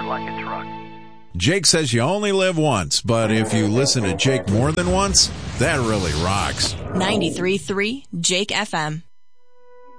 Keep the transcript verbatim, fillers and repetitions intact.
power like a truck. Jake says you only live once, but if you listen to Jake more than once, that really rocks. ninety-three point three Jake F M.